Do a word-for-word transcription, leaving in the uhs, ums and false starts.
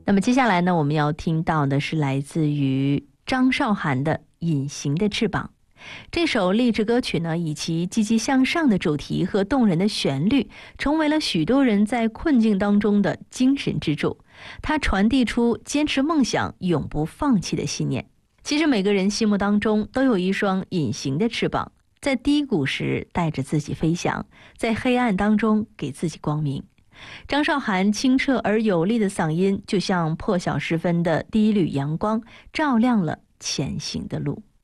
那么接下来呢，我们要听到的是来自于张韶涵的《隐形的翅膀》。这首励志歌曲呢，以其积极向上的主题和动人的旋律，成为了许多人在困境当中的精神支柱。它传递出坚持梦想、永不放弃的信念。其实每个人心目当中都有一双隐形的翅膀，在低谷时带着自己飞翔，在黑暗当中给自己光明。张韶涵清澈而有力的嗓音，就像破晓时分的第一缕阳光，照亮了前行的路。